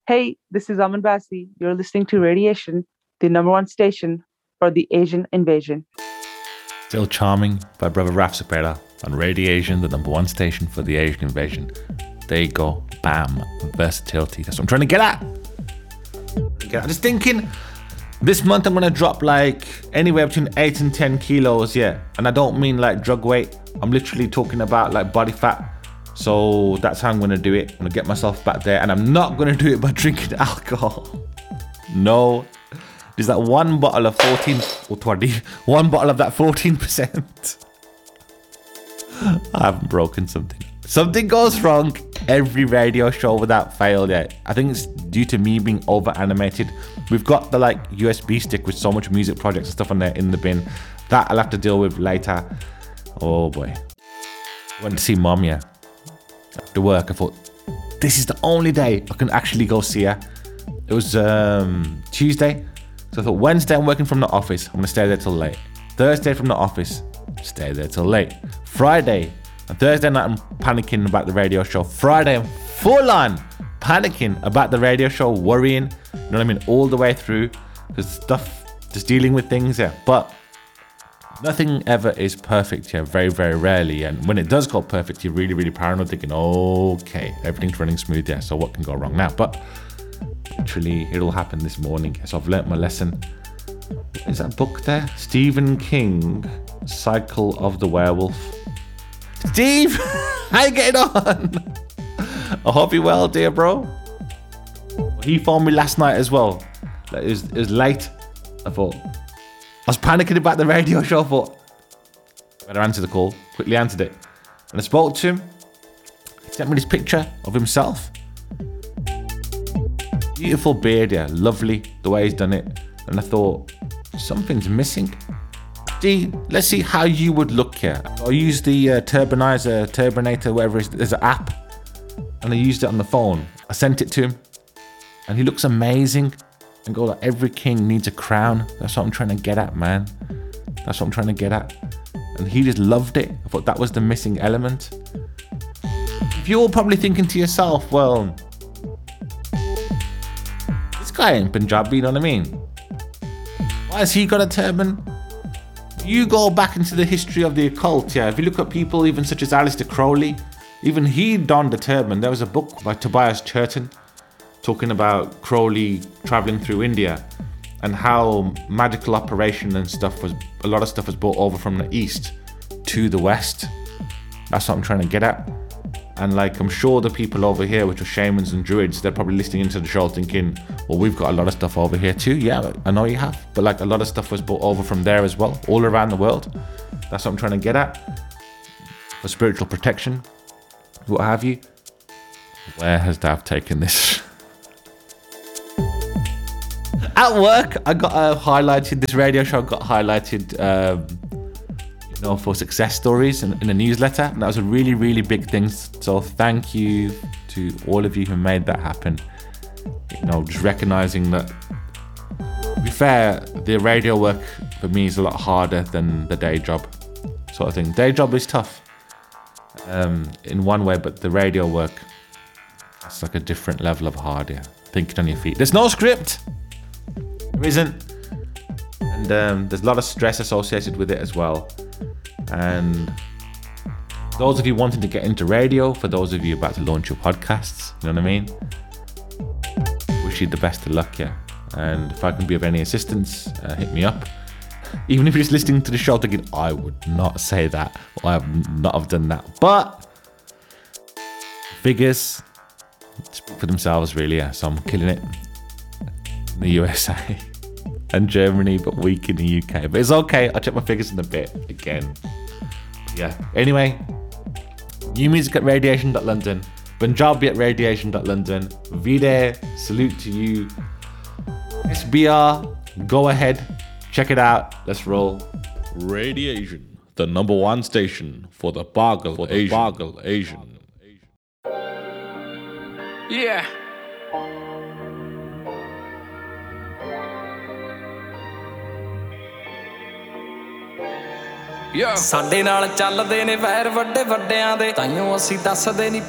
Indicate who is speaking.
Speaker 1: Hey, this is Aman Basi. You're listening to Radiation, the number one station for the Asian invasion.
Speaker 2: Still charming by brother Raf Cepeda on Radiation, the number one station for the Asian invasion. There you go. Bam. Versatility. That's what I'm trying to get at. I'm just thinking, this month I'm going to drop like anywhere between 8 and 10 kilos, yeah. And I don't mean like drug weight. I'm literally talking about like body fat. So that's how I'm going to do it. I'm going to get myself back there. And I'm not going to do it by drinking alcohol. No. There's that one bottle of 14 or 20. One bottle of that 14%. I haven't broken something. Something goes wrong every radio show without fail, yeah. I think it's due to me being over animated. We've got the like USB stick with so much music projects and stuff on there in the bin. That I'll have to deal with later. Oh boy. I went to see Mom, yeah. After work, I thought, this is the only day I can actually go see her. It was Tuesday. So I thought, Wednesday I'm working from the office. I'm going to stay there till late. Thursday from the office, stay there till late. Friday and Thursday night I'm panicking about the radio show. Friday I'm full on panicking about the radio show, worrying, you know what I mean, all the way through. Because stuff, just dealing with things, yeah. But nothing ever is perfect, yeah, very, very rarely. And when it does go perfect, you're really, really paranoid, thinking, okay, everything's running smooth, yeah, so what can go wrong now? But literally, it'll happen this morning. So I've learnt my lesson. Is that book there? Stephen King, Cycle of the Werewolf. Steve, how you getting on? I hope you're well, dear bro. He phoned me last night as well. It was late. I was panicking about the radio show. I thought, better answer the call. Quickly answered it. And I spoke to him. He sent me this picture of himself. Beautiful beard, yeah. Lovely, the way he's done it. And I thought, something's missing. Let's see how you would look here. I used the Turbinator, whatever it is. There's an app. And I used it on the phone. I sent it to him. And he looks amazing. And go like, every king needs a crown. That's what I'm trying to get at, man. That's what I'm trying to get at. And he just loved it. I thought that was the missing element. If you're probably thinking to yourself, well, this guy ain't Punjabi, you know what I mean? Why has he got a turban? You go back into the history of the occult, yeah. If you look at people even such as Aleister Crowley, even he donned a turban. There was a book by Tobias Churton talking about Crowley traveling through India and how magical operation and stuff a lot of stuff was brought over from the east to the west. That's what I'm trying to get at. And like, I'm sure the people over here, which are shamans and druids, they're probably listening into the show thinking, well, we've got a lot of stuff over here too. Yeah, I know you have. But like, a lot of stuff was brought over from there as well, all around the world. That's what I'm trying to get at. For spiritual protection, what have you. Where has Dav taken this? At work, I got highlighted, this radio show got highlighted, for success stories in a newsletter. And that was a really, really big thing. So thank you to all of you who made that happen. Just recognizing that, to be fair, the radio work for me is a lot harder than the day job sort of thing. Day job is tough in one way, but the radio work, it's like a different level of hard, yeah. Thinking on your feet. There's no script. There isn't. And there's a lot of stress associated with it as well. And those of you wanting to get into radio, for those of you about to launch your podcasts, you know what I mean? Wish you the best of luck, yeah. And if I can be of any assistance, hit me up. Even if you're just listening to the show thinking, I would not say that, or I would not have done that. But figures speak for themselves, really, yeah. So I'm killing it in the USA and Germany, but weak in the UK. But it's okay, I'll check my figures in a bit again. Yeah. Anyway, new music at radiation.london, Punjabi at radiation.london. Vide, salute to you. SBR, go ahead, check it out. Let's roll.
Speaker 3: Radiation, the number one station for the Bargle Asian.
Speaker 4: Yeah. ਸਾਡੇ ਨਾਲ ਚੱਲਦੇ ਨੇ ਵੈਰ ਵੱਡੇ ਵੱਡਿਆਂ ਦੇ ਤਾਈਓ ਅਸੀਂ ਦੱਸਦੇ ਨਹੀਂ